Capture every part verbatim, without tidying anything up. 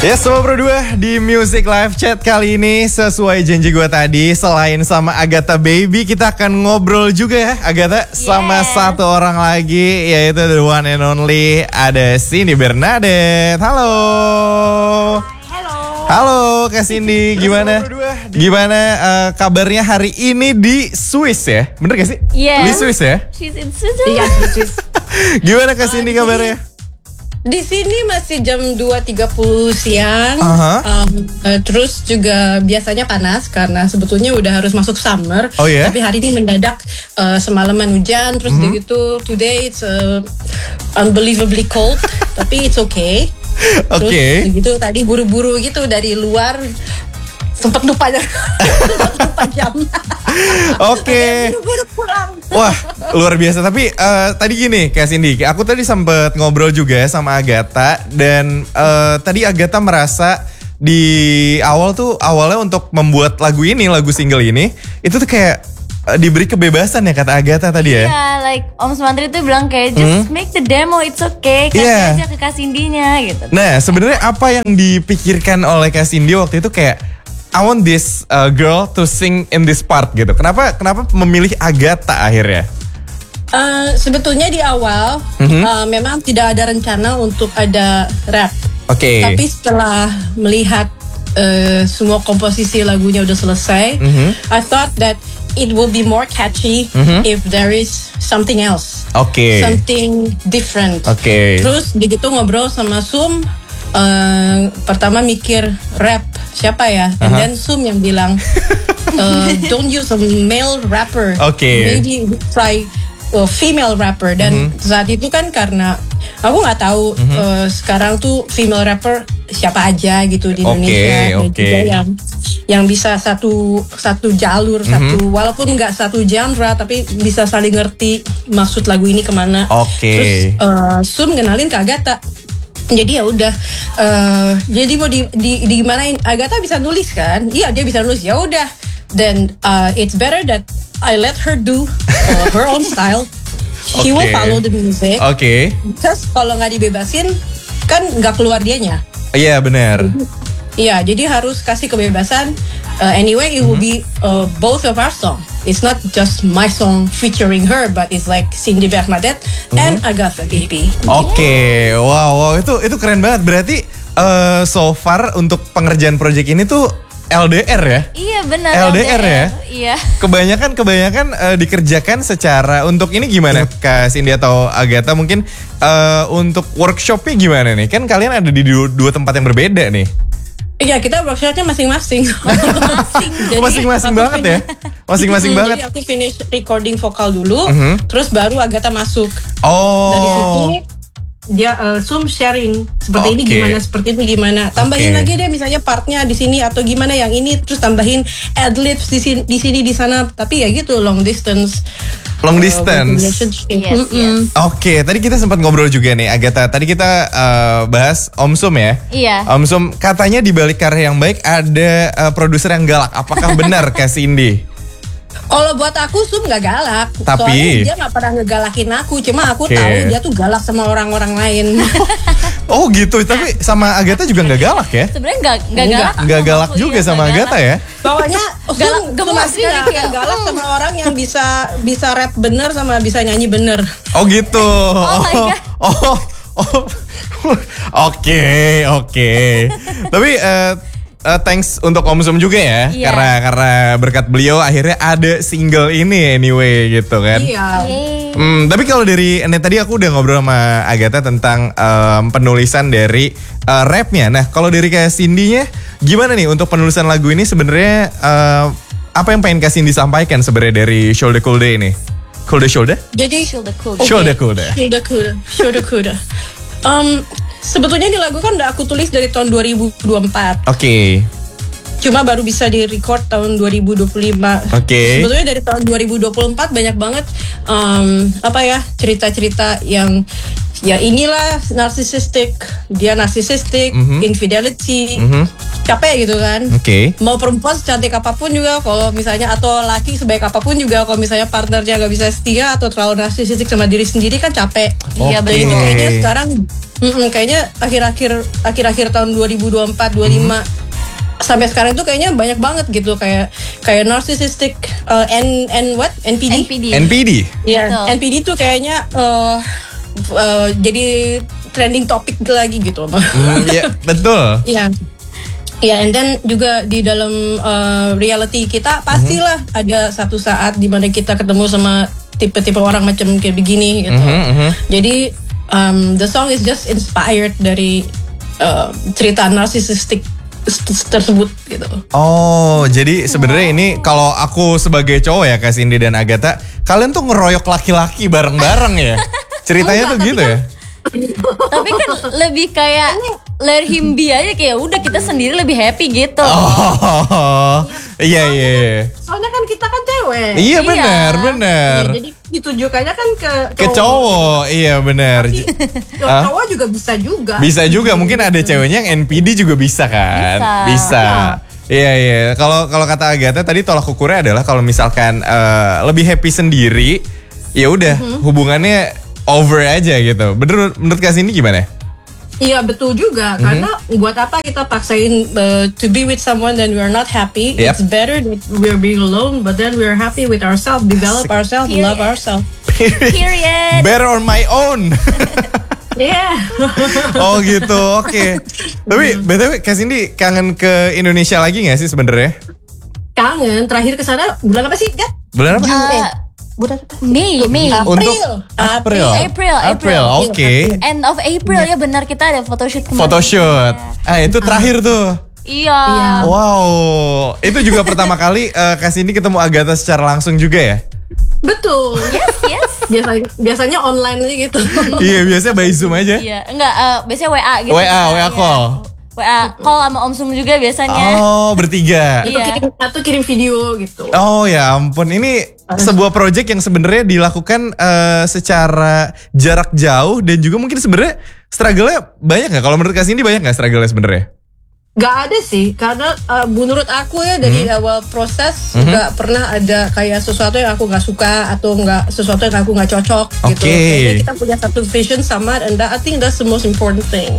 Ya, Semua Berdua di Music Live Chat kali ini sesuai janji gue tadi, selain sama Agatha Baby, kita akan ngobrol juga ya Agatha sama Yeah. satu orang lagi, yaitu the one and only, ada Cindy Bernadette. Halo. Halo. Halo Kak Cindy, gimana? Gimana uh, kabarnya hari ini di Swiss ya? Bener gak sih? Yes. Di Swiss ya? She's in Switzerland. Iya, Swiss. Gimana Kak Cindy kabarnya? Di sini masih jam dua tiga puluh siang. Aha. Um, uh, terus juga biasanya panas karena sebetulnya udah harus masuk summer. Oh, ya? Tapi hari ini mendadak uh, semalaman hujan. Terus Mhm. udah gitu today it's uh, unbelievably cold. Tapi it's okay. Terus Oke. udah gitu tadi buru-buru gitu dari luar. Sempet lupa Sempet lupa jam. Oke. Buru-buru pulang. Wah, luar biasa. Tapi eh, tadi gini Kak Cindy, aku tadi sempet ngobrol juga sama Agatha. Dan eh, tadi Agatha merasa di awal tuh, awalnya untuk membuat lagu ini, lagu single ini, itu tuh kayak eh, diberi kebebasan ya kata Agatha tadi ya. Iya, like Om Sumantri tuh bilang kayak just make the demo, it's okay. Kasih Iya. aja ke Kak Cindy-nya gitu. Nah, sebenarnya apa yang dipikirkan oleh Kak Cindy waktu itu kayak I want this uh, girl to sing in this part gitu. Kenapa kenapa memilih Agatha akhirnya? Uh, sebetulnya di awal Mhm. uh, memang tidak ada rencana untuk ada rap. Oke. Tapi setelah melihat uh, semua komposisi lagunya udah selesai, Mhm. I thought that it will be more catchy Mhm. if there is something else, Oke. something different. Oke. Terus begitu ngobrol sama Sum, uh, pertama mikir rap siapa ya, and Aha. then Sum yang bilang uh, don't use a male rapper, Oke. maybe try a female rapper. Dan Mhm. saat itu kan karena aku nggak tahu uh, sekarang tuh female rapper siapa aja gitu di Oke, Indonesia, dan oke. juga yang yang bisa satu satu jalur, satu walaupun nggak satu genre tapi bisa saling ngerti maksud lagu ini kemana. Oke. Terus uh, Sum ngenalin ke Agatha. Jadi ya udah, uh, jadi mau di, di, di gimanain? Agatha bisa nulis kan? Iya, dia bisa nulis. Ya udah, then uh, it's better that I let her do uh, her own style. She will Oke. follow the music. Oke. Terus kalau nggak dibebasin, kan nggak keluar dianya. Iya benar. Iya, jadi harus kasih kebebasan. Uh, anyway, it will be uh, both of our song. It's not just my song featuring her, but it's like Cindy Bernadette and Agatha Baby. Oke, wow, wow, itu itu keren banget. Berarti eh, so far untuk pengerjaan project ini tuh L D R ya? Iya benar. L D R ya? Iya. Kebanyakan kebanyakan eh, dikerjakan secara untuk ini gimana Kak Cindy atau Agatha mungkin eh, untuk workshopnya gimana nih? Kan kalian ada di dua, dua tempat yang berbeda nih. Iya, kita workshopnya masing-masing. Jadi, Masing-masing aku banget ya? finish- Masing-masing Hmm, banget. Jadi aku finish recording vokal dulu, Mhm. terus baru Agatha masuk. Dari situ Oh, dia uh, Zoom sharing seperti ini Oke. gimana, seperti ini gimana. Tambahin Oke. lagi deh misalnya partnya di sini atau gimana yang ini, terus tambahin adlibs di sini di sini di sana. Tapi ya gitu long distance. long uh, distance. relationship. Yes, Mm-mm. Oke, tadi kita sempat ngobrol juga nih Agatha. Tadi kita eh, bahas Om Sum ya. Iya. Om Sum, katanya di balik karya yang baik ada eh, produser yang galak. Apakah benar Kak Cindy? Kalau buat aku Sum nggak galak, Tapi- soalnya dia nggak pernah ngegalakin aku. Cuma aku Oke. tahu dia tuh galak sama orang-orang lain. Oh gitu, tapi sama Agatha juga nggak galak ya? Sebenarnya nggak nggak Enggak. galak. Nggak sama galak aku, juga iya, sama nggak Agatha galak. ya? Pokoknya Galak, Sum gemes pasti nggak sekali, akan kayak, galak mm. sama orang yang bisa bisa rap bener sama bisa nyanyi bener. Oh gitu. Oh my God. Oh, oh. Oke, oke. Tapi eh, eh, thanks untuk Om Sum juga ya, Iya. karena karena berkat beliau akhirnya ada single ini anyway gitu kan. Iya. Yeay. Hmm, tapi kalau dari ini tadi aku udah ngobrol sama Agatha tentang em, penulisan dari eh, rapnya. Nah, kalau dari kayak Cindy-nya gimana nih untuk penulisan lagu ini sebenarnya eh, apa yang pengen Kak Cindy sampaikan sebenarnya dari Shoulder Cool Day ini? Cool Day Shoulder? Jadi Shoulder cool. Oke. Shoulder Cool Day. Shoulder kuda, shoulder kuda. Um, sebetulnya di lagu kan udah aku tulis dari tahun dua ribu dua puluh empat. Oke. Cuma baru bisa di record tahun dua ribu dua puluh lima. Oke. Sebetulnya dari tahun dua ribu dua puluh empat banyak banget um, apa ya cerita-cerita yang ya inilah narcissistic, dia narcissistic, Mhm. infidelity, Mhm. capek gitu kan. Oke. Mau perempuan secantik apapun juga kalau misalnya, atau laki sebaik apapun juga kalau misalnya partnernya nggak bisa setia atau terlalu narsisistik sama diri sendiri kan capek. Iya, Oke. Jadi kayaknya sekarang mm-mm, kayaknya akhir-akhir akhir-akhir tahun dua ribu dua puluh empat dua puluh lima sampai sekarang itu kayaknya banyak banget gitu, kayak kayak narcissistic uh, N N what N P D. N P D. N P D. Iya, Betul. N P D tuh kayaknya uh, uh, jadi trending topik lagi gitu. Hmm, ya, betul. Iya. Ya, and then juga di dalam uh, reality kita pastilah Mhm. ada satu saat di mana kita ketemu sama tipe-tipe orang macam kayak begini gitu. Mhm, mhm. Jadi um, the song is just inspired dari uh, cerita narsisistik tersebut gitu. Oh, jadi sebenarnya ini kalau aku sebagai cowok ya Kak Cindy dan Agatha, kalian tuh ngeroyok laki-laki bareng-bareng ya? Ceritanya tuh gitu ya? Tapi kan lebih kayak let him be aja, kayak udah kita sendiri lebih happy gitu. Oh, iya iya. iya. Soalnya kan kita kan cewek. Iya Iya. benar benar. Ya, jadi ditujukannya kan ke Ke cowok, iya benar. Tapi Hah? cowok juga bisa juga. Bisa juga, mungkin ada ceweknya yang N P D juga bisa kan? Bisa. Bisa. Iya iya. Kalau kalau kata Agatha tadi tolak ukurnya adalah kalau misalkan eh, lebih happy sendiri, ya udah hubungannya over aja gitu. Bener menurut Kak Cindy gimana? Iya betul juga, Mhm. karena buat apa kita paksain uh, to be with someone then we are not happy. Yep. It's better that we're being alone, but then we're happy with ourselves, develop ourselves, Period. love ourselves. Period. Better on my own. Yeah. Oh gitu, oke. Tapi B T W Kak Cindy kangen ke Indonesia lagi gak sih sebenarnya? Kangen, terakhir ke sana bulan apa sih, Gat? Bulan apa? Uh, Bulan apa? Mei, Mei. April. Untuk April. April, April, April. oke. End of April ya benar, kita ada photoshoot kemarin. Photoshoot. Ah itu terakhir tuh. Iya. Iya. Wow, itu juga pertama kali uh, Kak Cindy ketemu Agatha secara langsung juga ya? Betul. Yes, yes. Biasanya, biasanya online aja gitu. Iya, biasanya by Zoom aja. Iya, enggak, eh, biasanya W A gitu. W A, W A call. W A call sama Om Sung juga biasanya. Oh, bertiga. Atau Iya. kirim, atau kirim video gitu. Oh ya ampun, ini sebuah project yang sebenarnya dilakukan eh, secara jarak jauh dan juga mungkin sebenarnya struggle-nya banyak nggak? Kalau menurut Kak Cindy banyak nggak struggle-nya sebenarnya? Gak ada sih, karena uh, menurut aku ya dari Hmm. awal proses nggak pernah ada kayak sesuatu yang aku nggak suka atau nggak sesuatu yang aku nggak cocok gitu. Oke. Kayaknya kita punya satu vision sama, and that, I think that's the most important thing.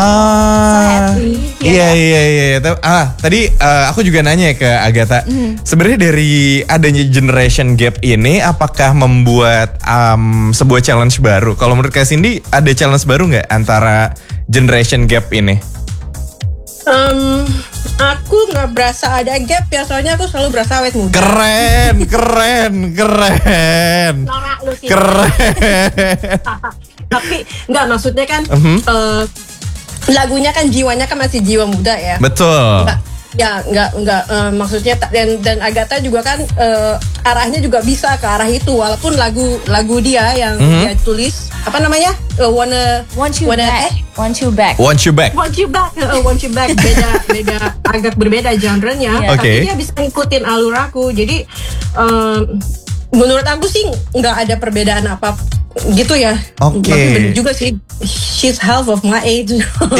Ah, happy. iya iya iya. Ta- Ah, tadi eh, aku juga nanya ke Agatha. Sebenarnya dari adanya generation gap ini, apakah membuat um, sebuah challenge baru? Kalau menurut Kak Cindy, ada challenge baru nggak antara generation gap ini? Um, aku nggak berasa ada gap ya, soalnya aku selalu berasa awet muda. Keren, keren, keren, Norak lu sih. keren. Tapi nggak, maksudnya kan Mhm. eh, lagunya kan jiwanya kan masih jiwa muda ya. Betul. Nggak, ya nggak nggak eh, maksudnya ta- dan dan Agatha juga kan eh, arahnya juga bisa ke arah itu, walaupun lagu lagu dia yang Mhm. dia tulis apa namanya Eh, wanna Want you wanna back. eh Want you back. Want you back. want you back eh, want you back beda beda agak berbeda genrenya, Iya. Oke. tapi dia bisa ngikutin alur aku, jadi em, menurut aku sih nggak ada perbedaan apa gitu ya. Oke. Tapi bener juga sih, she's half of my age.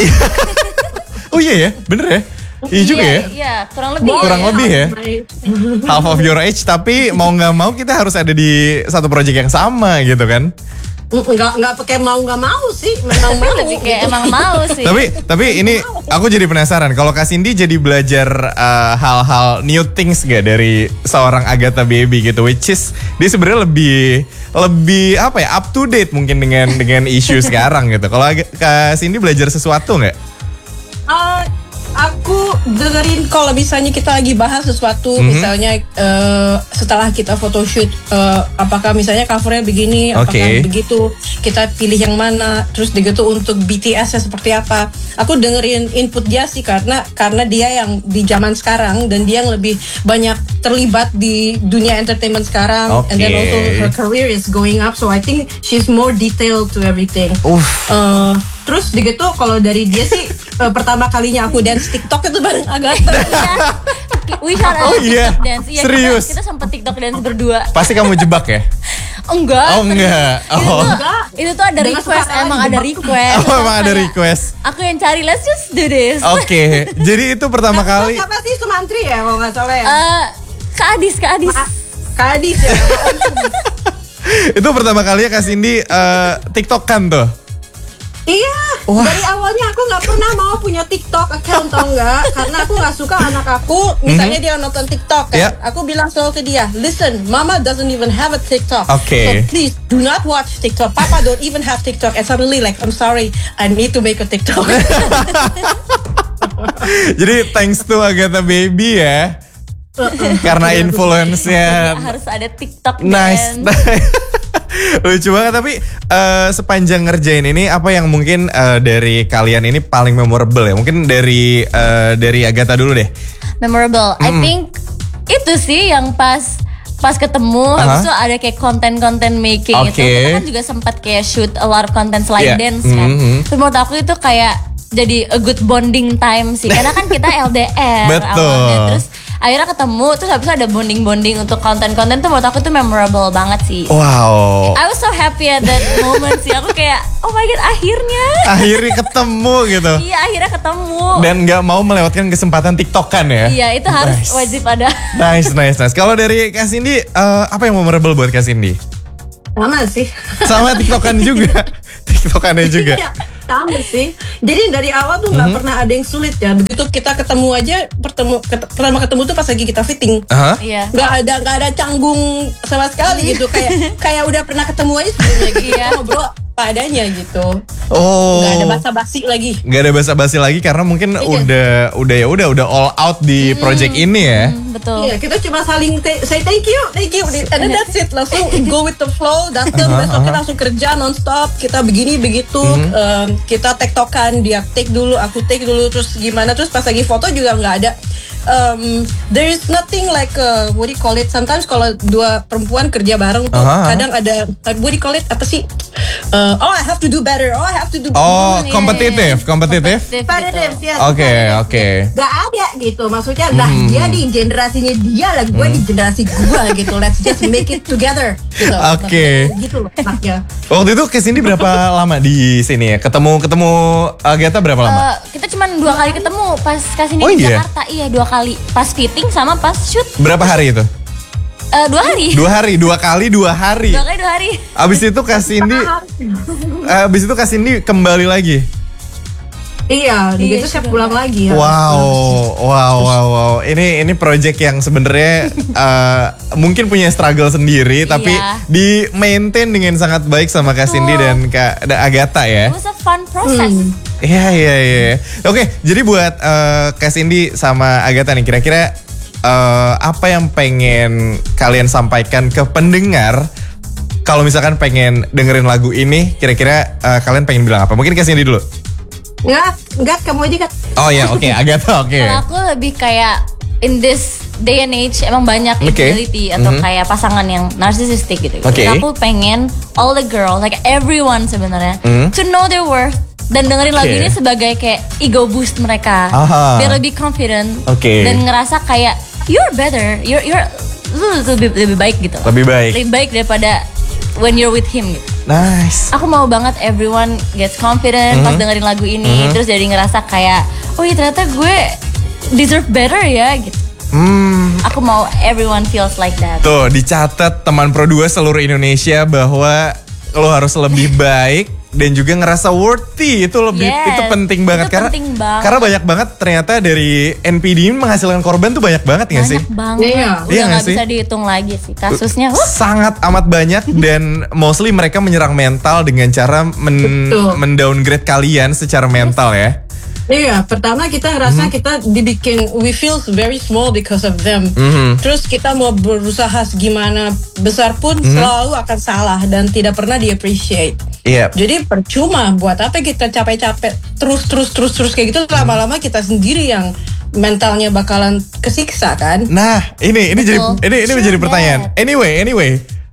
Oh iya ya, bener ya. Iya juga Iya, ya. Iya, kurang lebih. Kurang ya. lebih ya. Half of your age, tapi mau nggak mau kita harus ada di satu project yang sama gitu kan. Nggak nggak pakai mau nggak mau sih, memang mau. Lebih kayak emang mau sih. Tapi tapi ini aku jadi penasaran. Kalau Kak Cindy jadi belajar uh, hal-hal new things gak dari seorang Agatha Baby gitu, which is dia sebenarnya lebih lebih apa ya, up to date mungkin dengan dengan isu sekarang gitu. Kalau Aga- Kak Cindy belajar sesuatu nggak? Ah, aku dengerin kalau misalnya kita lagi bahas sesuatu, Mhm. misalnya eh, setelah kita photoshoot, eh, apakah misalnya covernya begini, apakah Oke. begitu, kita pilih yang mana, terus begitu untuk B T S-nya seperti apa. Aku dengerin input dia sih, karena karena dia yang di zaman sekarang dan dia yang lebih banyak terlibat di dunia entertainment sekarang, and then Oke. also her career is going up, so I think she's more detailed to everything. Uff. Eh, terus begitu kalau dari dia sih eh, pertama kalinya aku dance TikTok itu bareng Agatha. We shot a Oh, iya. TikTok dance. Iya, Serius? Kita, kita sempat TikTok dance berdua. Pasti kamu jebak ya? Enggak. Oh enggak. Itu Oh. tuh, itu tuh ada Dengan request, suka emang lagi, ada Bang. request. Oh, emang ada Kayak, request. Aku yang cari, let's just do this. Oke, jadi itu pertama kali. Siapa sih Sumantri ya kalau nggak salah ya? Eh, Kak Adis, Kak Adis. Ma- Kadis ya. Itu pertama kali ya Kak Cindy uh, TikTokan tuh. Iya, Wah. dari awalnya aku nggak pernah mau punya TikTok account tau nggak, karena aku nggak suka anak aku, misalnya dia nonton TikTok kan, Yeah. aku bilang selalu ke dia, listen, Mama doesn't even have a TikTok, Okay. so please do not watch TikTok. Papa don't even have TikTok, and suddenly like, I'm sorry, I need to make a TikTok. Jadi thanks to Agatha Baby ya. Karena influence-nya Harus ada TikTok nice. dance. Lucu banget, tapi eh, sepanjang ngerjain ini apa yang mungkin eh, dari kalian ini paling memorable ya? Mungkin dari eh, dari Agatha dulu deh. Memorable. I think itu sih yang pas pas ketemu, habis itu ada kayak konten-konten making Oke. gitu. Kita kan juga sempat kayak shoot a lot of content selain Yeah. dance kan. Mhm. Terus menurut aku itu kayak jadi a good bonding time sih. Karena kan kita L D R Betul. awalnya. Terus akhirnya ketemu, terus habis itu ada bonding-bonding untuk konten-konten tuh menurut aku tuh memorable banget sih. Wow. I was so happy at that moment sih. Aku kayak, oh my god, akhirnya. Akhirnya ketemu gitu. Iya, akhirnya ketemu. Dan nggak mau melewatkan kesempatan TikTokan ya. Iya, itu harus Nice. wajib ada. Nice, nice, nice. Kalau dari Kak Cindy, eh, apa yang memorable buat Kak Cindy? Sama sih. Sama TikTokan juga. TikTokannya juga. Iya, sama sih. Jadi dari awal tuh nggak pernah ada yang sulit ya. Begitu kita ketemu aja, pertemu ket- pertama ketemu tuh pas lagi kita fitting. Aha. Iya. Nggak ada nggak ada canggung sama sekali gitu, kayak kayak udah pernah ketemu aja sebelumnya gitu. Iya. Kita ngobrol apa adanya gitu. Oh. Nggak ada basa-basi lagi. Nggak ada basa-basi lagi karena mungkin Iya. udah udah ya udah udah all out di project ini ya. Hmm, betul. Iya, kita cuma saling te- say thank you, thank you, and then that's it. Langsung go with the flow, datang besoknya langsung kerja nonstop. Kita begini begitu, em, kita tektokan, dia take dulu, aku take dulu, terus gimana, terus pas lagi foto juga nggak ada. Um, there is nothing like uh, what do you call it? Sometimes kalau dua perempuan kerja bareng tuh Aha. kadang ada uh, what do you call it? Apa sih? Uh, oh, I have to do better. Oh, I have to do. Oh, iya, kompetitif, kompetitif. gitu. Competitive, yes. Oke, oke. Gak ada gitu, maksudnya lah dia di generasinya dia lah, gue di generasi gue gitu, let's just make it together gitu. Oke. Gitu loh anaknya. Waktu itu Kak Cindy berapa lama di sini ya? Ketemu ketemu Agatha berapa lama? Eh, kita cuma dua kali ketemu pas kasih Oh, di iya? Jakarta. Iya, dua kali. Pas fitting sama pas shoot. Berapa hari itu? Eh, dua hari. Dua hari, dua kali dua hari. Dua kali dua hari. Abis itu Kak Cindy, abis itu Kak Cindy kembali lagi. Iya, Iya, gitu saya sudah. pulang lagi ya. Wow, wow, wow, wow. Ini ini project yang sebenarnya eh, mungkin punya struggle sendiri, tapi Iya. di maintain dengan sangat baik sama Kak Cindy dan Kak dan Agatha ya. It was a fun process. Iya, iya, iya. Oke, jadi buat eh, Kak Cindy sama Agatha nih, kira-kira eh, apa yang pengen kalian sampaikan ke pendengar? Kalau misalkan pengen dengerin lagu ini, kira-kira eh, kalian pengen bilang apa? Mungkin Kak Cindy dulu. Enggak, enggak kamu aja kan. Oh ya, oke, Agatha, oke. Kalau aku lebih kayak in this day and age emang banyak Oke. infidelity atau Mhm. kayak pasangan yang narcissistic gitu. Oke. Jadi aku pengen all the girls, like everyone sebenarnya, Mhm. to know their worth dan dengerin lagu Oke. ini sebagai kayak ego boost mereka, Aha. biar lebih confident Oke. dan ngerasa kayak you're better, you're you're lu lebih lebih baik gitu. Lebih baik. Lebih baik daripada when you're with him gitu. Nice. Aku mau banget everyone gets confident pas dengerin lagu ini, terus jadi ngerasa kayak, oh iya ternyata gue deserve better ya gitu. Hmm. Aku mau everyone feels like that. Tuh, dicatat teman Pro dua seluruh Indonesia bahwa lo harus lebih baik dan juga ngerasa worthy. Itu lebih Yes, itu penting banget itu karena penting banget. karena banyak banget ternyata dari N P D ini menghasilkan korban tuh banyak banget nggak sih? Banyak banget, Iya. udah Iya nggak nggak sih? bisa dihitung lagi sih kasusnya. Uh, Sangat amat banyak dan mostly mereka menyerang mental dengan cara men Betul. mendowngrade kalian secara mental ya. Iya, pertama kita ngerasa kita dibikin, we feel very small because of them. Terus kita mau berusaha gimana besar pun selalu akan salah dan tidak pernah di appreciate. Iya. Jadi percuma buat apa kita capek-capek terus terus terus terus kayak gitu, lama-lama kita sendiri yang mentalnya bakalan kesiksa kan. Nah, ini ini jadi Betul. ini ini Sure menjadi that. pertanyaan. Anyway, anyway,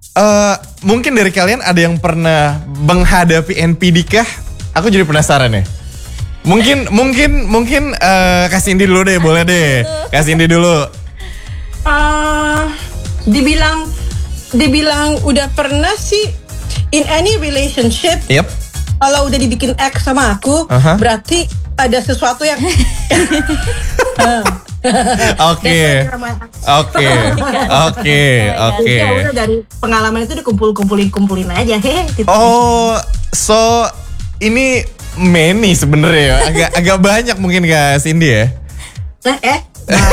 eh mungkin dari kalian ada yang pernah menghadapi N P D kah? Aku jadi penasaran ya. Mungkin mungkin mungkin eh Kak Cindy dulu deh, boleh deh. Kak Cindy dulu. Ah, dibilang dibilang udah pernah sih in any relationship. Yep. Kalau udah dibikin X sama aku, Aha. berarti ada sesuatu yang Oke. Oke. Oke. Oke. Ya udah dari pengalaman itu dikumpul-kumpulin kumpulin aja. Hehe. Gitu. Oh, so ini many sebenarnya ya. Agak agak banyak mungkin Kak Cindy ya. Eh, eh.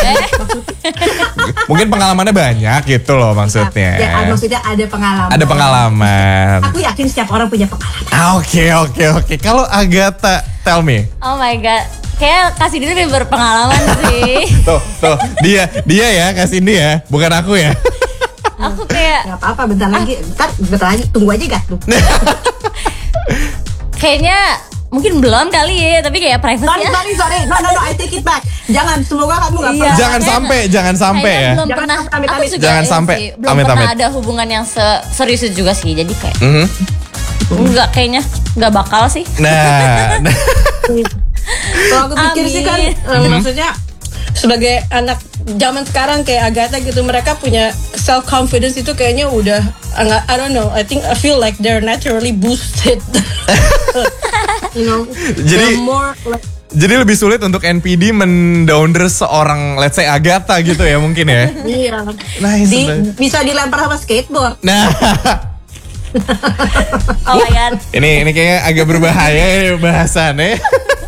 Mungkin pengalamannya banyak gitu loh maksudnya. Ya, maksudnya ada pengalaman. Ada pengalaman. Aku yakin setiap orang punya pengalaman. Ah, Oke oke oke. Kalau Agatha, tell me. Oh my god. Kayak kasih diri lebih berpengalaman sih. Tuh tuh dia dia ya Kak Cindy ya, bukan aku ya. Aku kayak Gak apa-apa, bentar lagi, bentar, bentar lagi, tunggu aja gak tuh. kayaknya mungkin belum kali ya, tapi kayak Sorry, privacy. sorry, sorry, no, no, no, I take it back. Jangan, semoga kamu gak Iya. pernah. Jangan sampai, jangan sampai ya. Belum Jangan pernah. sampai, amit, Aku amit. juga Jangan ini sampai, sih, belum amit, pernah amit. ada hubungan yang se- serius itu juga sih. Jadi kayak Mhm. enggak, kayaknya enggak bakal sih. Nah, nah. Kalau aku pikir sih kan, Amin. eh, maksudnya sebagai anak zaman sekarang kayak Agatha gitu, mereka punya self confidence itu kayaknya udah, I I don't know, I think I feel like they're naturally boosted. You know, Jadi- they're more like, Jadi lebih sulit untuk N P D mendowner seorang let's say Agatha gitu ya mungkin ya. iya. Nice. Di, nice. bisa dilempar sama skateboard. Nah, Oh my god. ini ini kayaknya agak berbahaya ya bahasannya.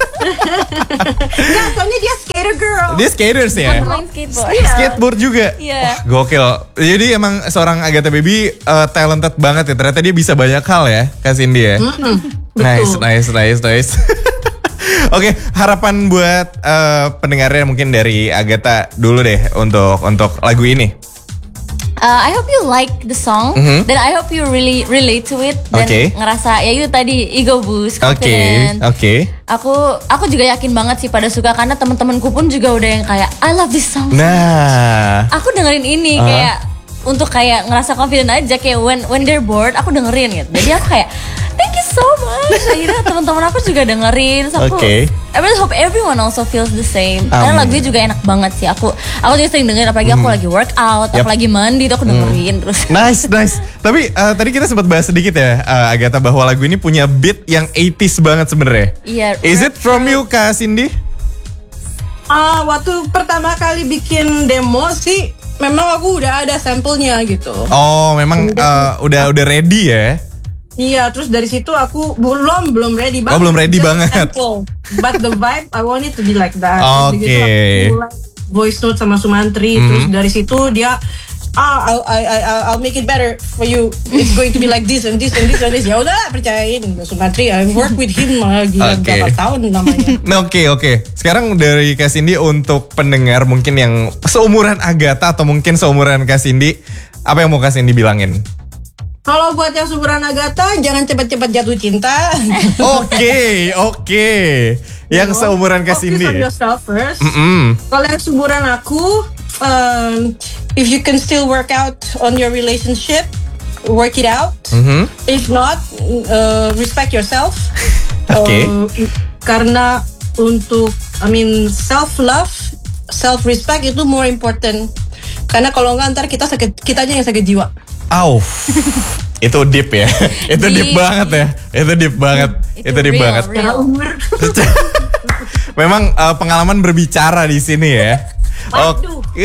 Enggak, soalnya dia skater girl. Dia skaters ya. Main skateboard. Iya. Skateboard juga. Iya. Wah, gokil. Jadi emang seorang Agatha Baby uh, talented banget ya. Ternyata dia bisa banyak hal ya, Kak Cindy ya. Nice, betul. nice, nice, nice. Oke, harapan buat uh, pendengarnya mungkin dari Agatha dulu deh untuk untuk lagu ini. Uh, I hope you like the song Mhm. dan I hope you really relate to it dan Oke. ngerasa ya itu tadi ego boost, Oke, confident. oke. Aku aku juga yakin banget sih pada suka karena teman-temanku pun juga udah yang kayak I love this song. Nah, Aku dengerin ini Ah. kayak untuk kayak ngerasa confident aja, kayak when when they're bored aku dengerin gitu. Jadi aku kayak thank you so much. Akhirnya teman-teman aku juga dengerin. Terus aku Oke. I really hope everyone also feels the same. Karena Amin. lagunya juga enak banget sih. Aku aku juga sering dengerin apalagi aku lagi workout, Yep. aku lagi mandi tuh aku dengerin terus. nice, nice. Tapi uh, tadi kita sempat bahas sedikit ya, uh, Agatha, bahwa lagu ini punya beat yang eighties banget sebenarnya. Iya. Is it from you, Kak Cindy? Ah, waktu pertama kali bikin demo sih, memang aku udah ada sampelnya gitu. Oh, memang uh, udah udah ready ya? Iya, terus dari situ aku belum belum ready banget. Oh, belum ready Just banget. sample. But the vibe I want it to be like that. Oke. Terus gitu aku mulai voice note sama Sumantri, terus dari situ dia ah I'll, I, I, I'll- I'll make it better for you. It's going to be like this and this and this and this. Ya udah percayain Sumantri. I work with him uh, gila Oke. berapa tahun namanya. Nah, oke oke. Sekarang dari Kak Cindy untuk pendengar mungkin yang seumuran Agatha atau mungkin seumuran Kak Cindy, apa yang mau Kak Cindy bilangin? Kalau buat yang seumuran Agatha, jangan cepat-cepat jatuh cinta. Oke oke. Yang seumuran Kak Focus Cindy. on yourself first. Mm-mm. Kalau yang seumuran aku, um, if you can still work out on your relationship, work it out. Mhm. If not, uh, respect yourself. Oke. Uh, karena untuk, I mean, self love, self respect itu more important. Karena kalau nggak ntar kita sakit, kitanya yang sakit jiwa. Au. Itu deep ya. Itu deep Deep. banget ya. Itu deep banget. Itu, Itu deep real, banget. real. Karena umur. Memang uh, pengalaman berbicara di sini ya. Waduh. Oke.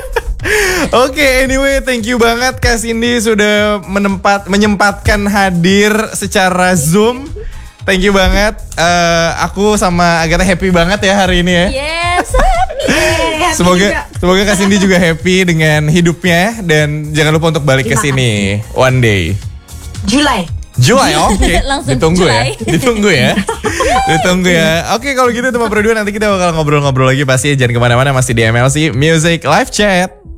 Oke, anyway, thank you banget Kak Cindy sudah menempat menyempatkan hadir secara Zoom. Thank you banget. Eh, aku sama Agatha happy banget ya hari ini ya. Yes, so happy. Happy Semoga juga. semoga Kak Cindy juga happy dengan hidupnya dan jangan lupa untuk balik ke Terima sini one day. Julai. July, oke. Langsung Ditunggu ya. July. Ditunggu ya. Ditunggu ya. Oke, kalau gitu teman berdua nanti kita bakal ngobrol-ngobrol lagi pasti. Jangan kemana-mana, masih di M L C Music Live Chat.